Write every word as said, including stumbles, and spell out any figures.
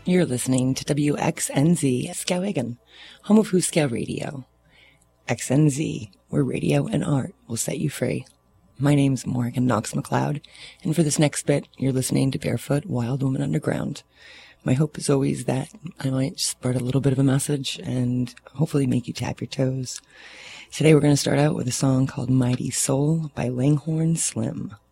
You're listening to W X N Z Skowhegan, home of Hooskow Radio. X N Z, where radio and art will set you free. My name's Morgan Knox McLeod, and for this next bit, you're listening to Barefoot Wild Woman Underground. My hope is always that I might spread a little bit of a message and hopefully make you tap your toes. Today we're going to start out with a song called Mighty Soul by Langhorne Slim.